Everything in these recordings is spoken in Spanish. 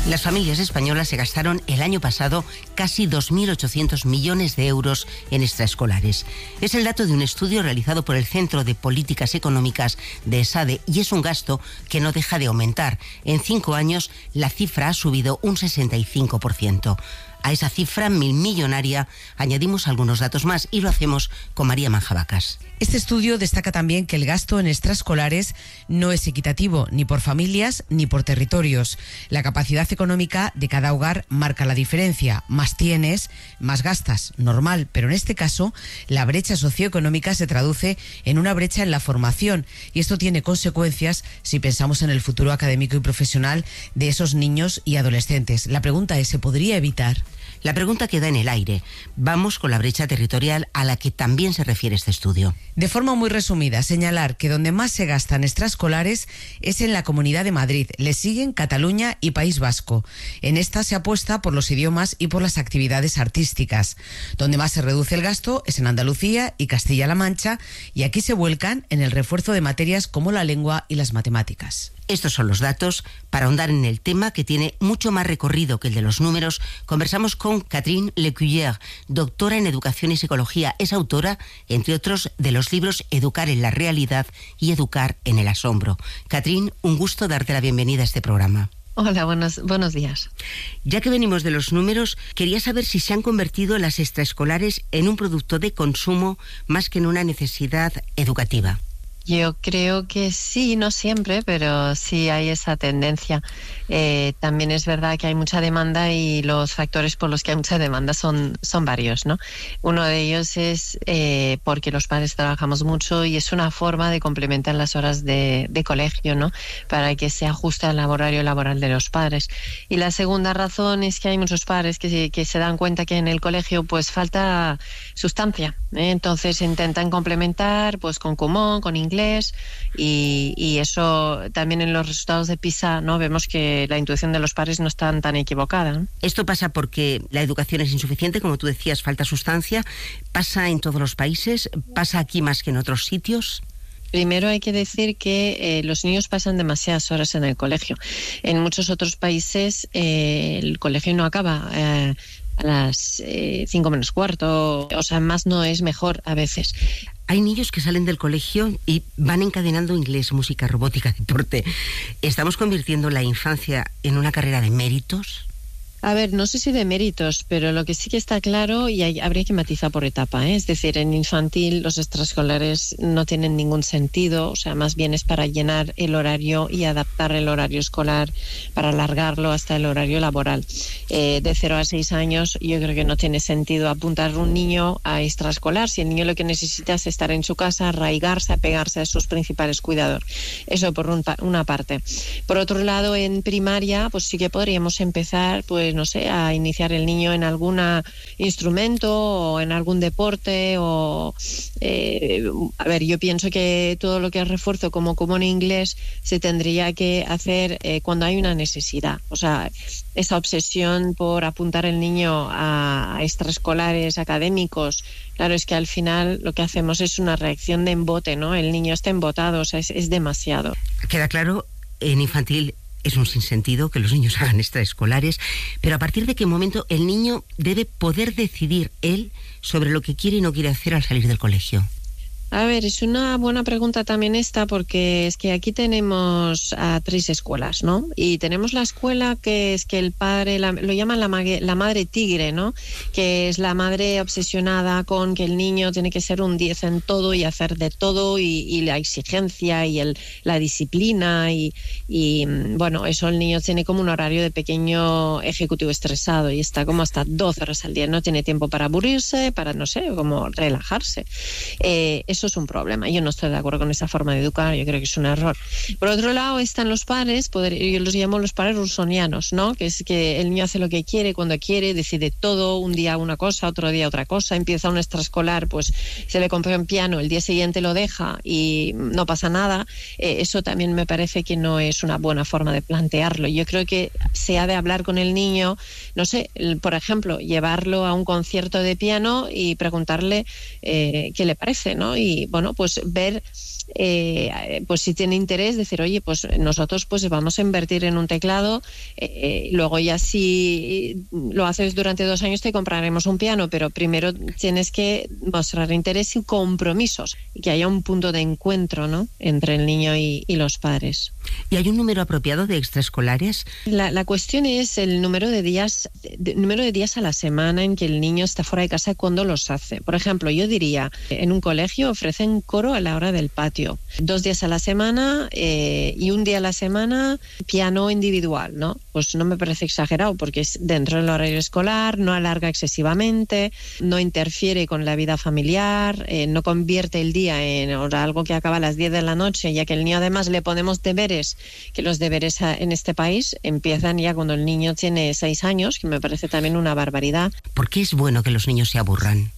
Las familias españolas se gastaron el año pasado casi 2.800 millones de euros en extraescolares. Es el dato de un estudio realizado por el Centro de Políticas Económicas de ESADE y es un gasto que no deja de aumentar. En 5 años la cifra ha subido un 65%. A esa cifra millonaria añadimos algunos datos más y lo hacemos con María Manjabacas. Este estudio destaca también que el gasto en extraescolares no es equitativo, ni por familias ni por territorios. La capacidad económica de cada hogar marca la diferencia. Más tienes, más gastas, normal, pero en este caso la brecha socioeconómica se traduce en una brecha en la formación y esto tiene consecuencias si pensamos en el futuro académico y profesional de esos niños y adolescentes. La pregunta es, ¿se podría evitar? La pregunta queda en el aire. Vamos con la brecha territorial a la que también se refiere este estudio. De forma muy resumida, señalar que donde más se gastan extraescolares es en la Comunidad de Madrid. Le siguen Cataluña y País Vasco. En esta se apuesta por los idiomas y por las actividades artísticas. Donde más se reduce el gasto es en Andalucía y Castilla-La Mancha y aquí se vuelcan en el refuerzo de materias como la lengua y las matemáticas. Estos son los datos. Para ahondar en el tema, que tiene mucho más recorrido que el de los números, conversamos con Catherine Lecuyer, doctora en Educación y Psicología. Es autora, entre otros, de los libros Educar en la realidad y Educar en el asombro. Catherine, un gusto darte la bienvenida a este programa. Hola, buenos días. Ya que venimos de los números, quería saber si se han convertido las extraescolares en un producto de consumo más que en una necesidad educativa. Yo creo que sí, no siempre, pero sí hay esa tendencia. También es verdad que hay mucha demanda y los factores por los que hay mucha demanda son varios, ¿no? Uno de ellos es porque los padres trabajamos mucho y es una forma de complementar las horas de colegio, ¿no? Para que se ajuste al horario laboral de los padres. Y la segunda razón es que hay muchos padres que se dan cuenta que en el colegio pues falta sustancia, ¿eh? Entonces intentan complementar pues con Kumon, con inglés, y eso también en los resultados de PISA, ¿no? Vemos que la intuición de los padres no está tan equivocada, ¿no? Esto pasa porque la educación es insuficiente, como tú decías, falta sustancia. ¿Pasa en todos los países? ¿Pasa aquí más que en otros sitios? Primero hay que decir que los niños pasan demasiadas horas en el colegio. En muchos otros países el colegio no acaba a las 5 menos cuarto, o sea, más no es mejor a veces. Hay niños que salen del colegio y van encadenando inglés, música, robótica, deporte. ¿Estamos convirtiendo la infancia en una carrera de méritos? A ver, no sé si de méritos, pero lo que sí que está claro, y habría que matizar por etapa, ¿eh? Es decir, en infantil los extraescolares no tienen ningún sentido, o sea, más bien es para llenar el horario y adaptar el horario escolar, para alargarlo hasta el horario laboral. De 0 a 6 años yo creo que no tiene sentido apuntar un niño a extraescolar si el niño lo que necesita es estar en su casa, arraigarse, apegarse a sus principales cuidadores. Eso por una parte. Por otro lado, en primaria, pues sí que podríamos empezar, pues no sé, a iniciar el niño en algún instrumento o en algún deporte o a ver, yo pienso que todo lo que es refuerzo como en inglés se tendría que hacer cuando hay una necesidad. O sea, esa obsesión por apuntar el niño a extraescolares académicos, claro, es que al final lo que hacemos es una reacción de embote, ¿no? El niño está embotado, o sea, es demasiado. Queda claro, en infantil es un sinsentido que los niños hagan extraescolares, pero ¿a partir de qué momento el niño debe poder decidir él sobre lo que quiere y no quiere hacer al salir del colegio? A ver, es una buena pregunta también esta, porque es que aquí tenemos 3 escuelas, ¿no? Y tenemos la escuela que es que el padre, lo llaman la madre tigre, ¿no? Que es la madre obsesionada con que el niño tiene que ser un 10 en todo y hacer de todo y la exigencia y la disciplina y bueno, eso el niño tiene como un horario de pequeño ejecutivo estresado y está como hasta 12 horas al día, no tiene tiempo para aburrirse, para, no sé, como relajarse. Eso es un problema. Yo no estoy de acuerdo con esa forma de educar, yo creo que es un error. Por otro lado están los padres, yo los llamo los padres rusonianos, ¿no? Que es que el niño hace lo que quiere, cuando quiere, decide todo, un día una cosa, otro día otra cosa, empieza un extraescolar, pues se le compra un piano, el día siguiente lo deja y no pasa nada. Eso también me parece que no es una buena forma de plantearlo. Yo creo que se ha de hablar con el niño, no sé, por ejemplo, llevarlo a un concierto de piano y preguntarle qué le parece, ¿no? Y bueno, pues ver pues si tiene interés, decir, oye, pues nosotros pues vamos a invertir en un teclado, luego ya si lo haces durante 2 años te compraremos un piano, pero primero tienes que mostrar interés y compromisos, y que haya un punto de encuentro, ¿no?, entre el niño y los padres. ¿Y hay un número apropiado de extraescolares? La cuestión es el número de días a la semana en que el niño está fuera de casa cuando los hace. Por ejemplo, yo diría, en un colegio ofrecen coro a la hora del patio, 2 días a la semana y 1 día a la semana piano individual, ¿no? Pues no me parece exagerado, porque es dentro del horario escolar, no alarga excesivamente, no interfiere con la vida familiar, no convierte el día en algo que acaba a las 10 de la noche, ya que el niño además le ponemos deberes, que los deberes en este país empiezan ya cuando el niño tiene 6 años, que me parece también una barbaridad. ¿Por qué es bueno que los niños se aburran?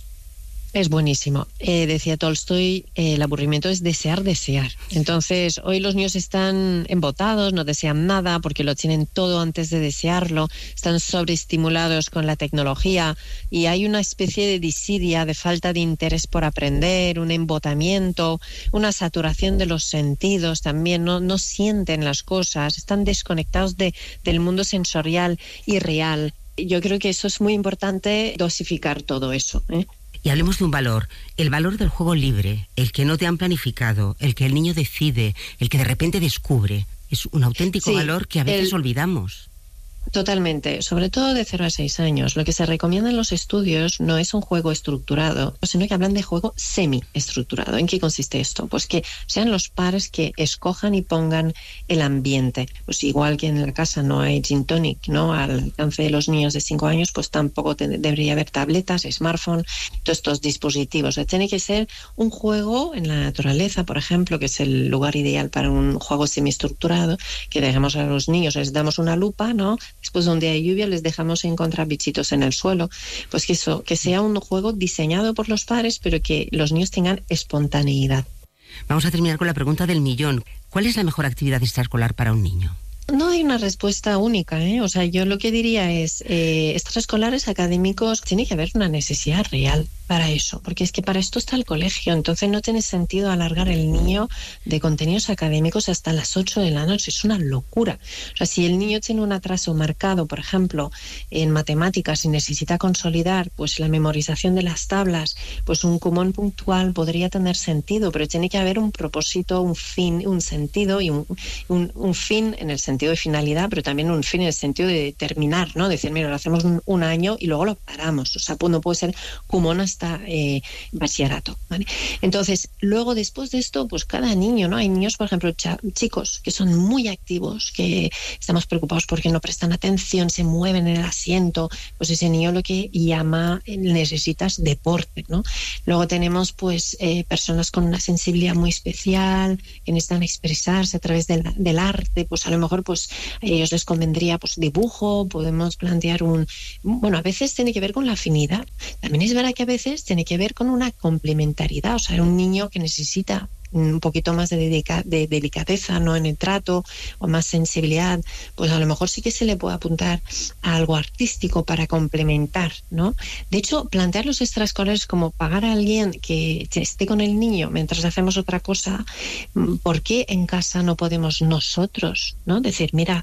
Es buenísimo. Decía Tolstoy, el aburrimiento es desear. Entonces, hoy los niños están embotados, no desean nada porque lo tienen todo antes de desearlo, están sobreestimulados con la tecnología y hay una especie de desidia, de falta de interés por aprender, un embotamiento, una saturación de los sentidos también, no sienten las cosas, están desconectados del mundo sensorial y real. Yo creo que eso es muy importante, dosificar todo eso, ¿eh? Y hablemos de un valor, el valor del juego libre, el que no te han planificado, el que el niño decide, el que de repente descubre. Es un auténtico valor que a veces olvidamos. Totalmente, sobre todo de 0 a 6 años. Lo que se recomienda en los estudios no es un juego estructurado, sino que hablan de juego semi-estructurado. ¿En qué consiste esto? Pues que sean los padres que escojan y pongan el ambiente. Pues igual que en la casa no hay gin tonic, ¿no?, al alcance de los niños de 5 años, pues tampoco debería haber tabletas, smartphone, todos estos dispositivos. O sea, tiene que ser un juego en la naturaleza, por ejemplo, que es el lugar ideal para un juego semi-estructurado, que dejemos a los niños, les damos una lupa, ¿no?, después de un día de lluvia les dejamos encontrar bichitos en el suelo, pues que sea un juego diseñado por los padres, pero que los niños tengan espontaneidad. Vamos a terminar con la pregunta del millón. ¿Cuál es la mejor actividad extraescolar para un niño? No hay una respuesta única, ¿eh? O sea, yo lo que diría es, extraescolares académicos, tiene que haber una necesidad real para eso, porque es que para esto está el colegio, entonces no tiene sentido alargar el niño de contenidos académicos hasta las 8 de la noche, es una locura. O sea, si el niño tiene un atraso marcado, por ejemplo, en matemáticas y necesita consolidar pues la memorización de las tablas, pues un cumón puntual podría tener sentido, pero tiene que haber un propósito, un fin, un sentido y un fin en el sentido de finalidad, pero también un fin en el sentido de terminar, ¿no? Decir, mira, lo hacemos un año y luego lo paramos. O sea, pues no puede ser cumón hasta bachillerato, ¿vale? Entonces, luego después de esto, pues cada niño, ¿no? Hay niños, por ejemplo, chicos que son muy activos, que estamos preocupados porque no prestan atención, se mueven en el asiento, pues ese niño lo que llama, necesitas deporte, ¿no? Luego tenemos pues personas con una sensibilidad muy especial, que necesitan expresarse a través del arte, pues a lo mejor pues a ellos les convendría pues dibujo, podemos plantear bueno, a veces tiene que ver con la afinidad. También es verdad que a veces tiene que ver con una complementariedad, o sea, un niño que necesita un poquito más de delicadeza, ¿no?, en el trato, o más sensibilidad, pues a lo mejor sí que se le puede apuntar a algo artístico para complementar, ¿no? De hecho, plantear los extraescolares como pagar a alguien que esté con el niño mientras hacemos otra cosa, ¿por qué en casa no podemos nosotros, ¿no? Decir, mira,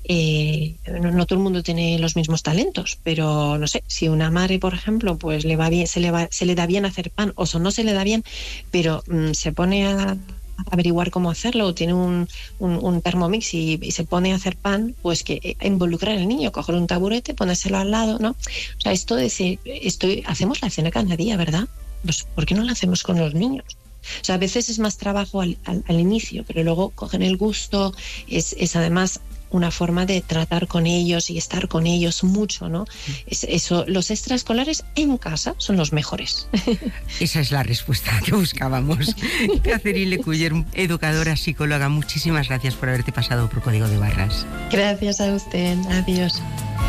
no todo el mundo tiene los mismos talentos, pero no sé, si una madre, por ejemplo, pues le va bien, se le da bien hacer pan, o no se le da bien, pero se pone a averiguar cómo hacerlo, o tiene un Thermomix y se pone a hacer pan, pues que involucrar al niño, coger un taburete, ponérselo al lado, ¿no? O sea, esto de decir, hacemos la cena cada día, ¿verdad? Pues ¿por qué no lo hacemos con los niños? O sea, a veces es más trabajo al inicio, pero luego cogen el gusto, es además una forma de tratar con ellos y estar con ellos mucho, ¿no? Eso, los extraescolares en casa son los mejores. Esa es la respuesta que buscábamos. Catherine Lecuyer, educadora, psicóloga, muchísimas gracias por haberte pasado por Código de Barras. Gracias a usted. Adiós.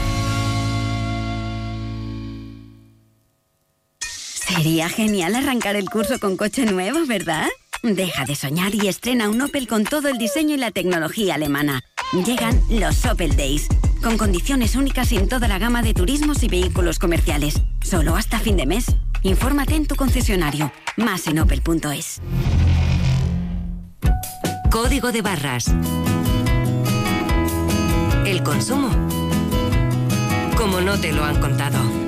Sería genial arrancar el curso con coche nuevo, ¿verdad? Deja de soñar y estrena un Opel con todo el diseño y la tecnología alemana. Llegan los Opel Days, con condiciones únicas en toda la gama de turismos y vehículos comerciales. Solo hasta fin de mes. Infórmate en tu concesionario. Más en opel.es. Código de barras. El consumo, como no te lo han contado.